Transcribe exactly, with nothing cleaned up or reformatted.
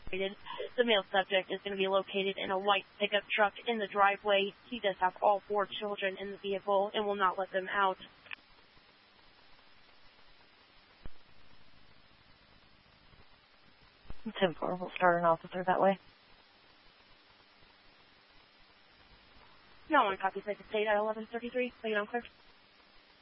The male subject is going to be located in a white pickup truck in the driveway. He does have all four children in the vehicle and will not let them out. ten four, we'll start an officer that way. No one copies. I can state at eleven thirty-three. Are you on clear?